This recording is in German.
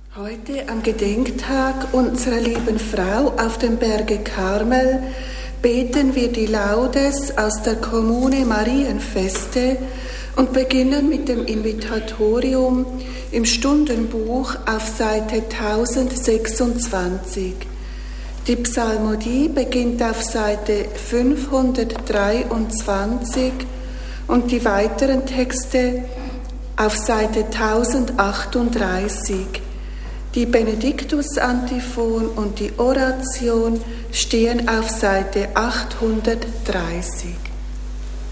Heute am Gedenktag unserer lieben Frau auf dem Berge Karmel beten wir die Laudes aus der Kommune Marienfeste und beginnen mit dem Invitatorium im Stundenbuch auf Seite 1026. Die Psalmodie beginnt auf Seite 523 und die weiteren Texte auf Seite 1038. Die Benediktus-Antiphon und die Oration stehen auf Seite 830.